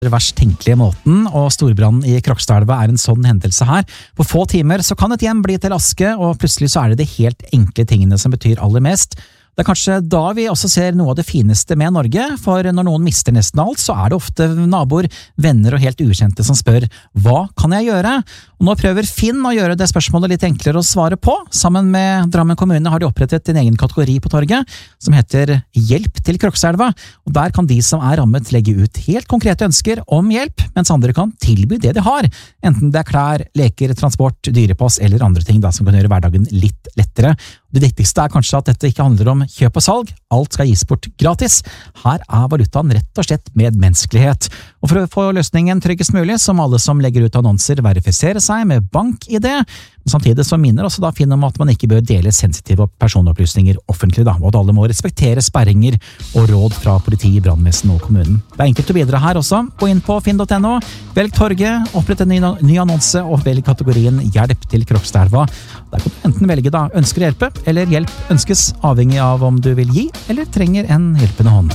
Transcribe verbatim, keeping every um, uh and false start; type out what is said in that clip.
verst tenkelige måten, og storbrannen i Krokstadelva er en sånn hendelse her. På få timer så kan et hjem bli til aske, og plutselig så er det de helt enkle tingene som betyr aller mest. Det er kanskje da vi også ser noe av det fineste med Norge, for når noen mister nesten alt, så er det ofte naboer, venner og helt ukjente som spør «Hva kan jeg gjøre?» Og nå prøver Finn å gjøre det spørsmålet litt enklere å svare på. Sammen med Drammen kommune har de opprettet en egen kategori på torget, som heter Hjelp til Krokstadelva, og der kan de som er rammet legge ut helt konkrete ønsker om hjelp, mens andre kan tilby det de har, enten det er klær, leker, transport, dyrepass eller andre ting da, som kan gjøre hverdagen litt lettere. Det viktigste er kanskje at dette ikke handler om kjøp og salg, alt skal gis bort gratis. Her er valutaen rett og slett medmenneskelighet. Og for å få løsningen tryggest mulig, så må alle som legger ut annonser verifisere seg med bank-I D. Samtidig så minner også da Finn om at man ikke bør dele sensitive personopplysninger offentlig, da, og at alle må respektere sperringer og råd fra politi, brannvesen og kommunen. Det er enkelt å bidra her også. Gå inn på finn punktum no, velg torget, opprett en ny, ny annonse og velg kategorien Hjelp til Krokstadelva. Der kan du enten velge da ønsker hjelpe, eller hjelp ønskes, avhengig av om du vil gi eller trenger en hjelpende hånd.